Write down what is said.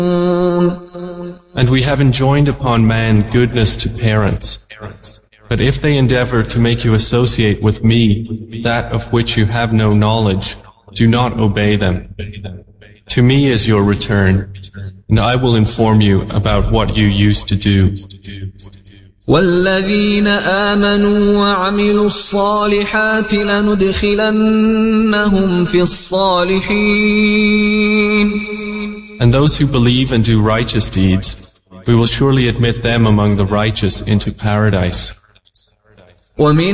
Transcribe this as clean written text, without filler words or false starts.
And we have enjoined upon man goodness to parents. But if they endeavor to make you associate with me that of which you have no knowledge, do not obey them. To me is your return, and I will inform you about what you used to do. والذين آمنوا وعملوا الصالحات لندخلنهم في الصالحين. And those who believe and do righteous deeds, we will surely admit them among the righteous into paradise.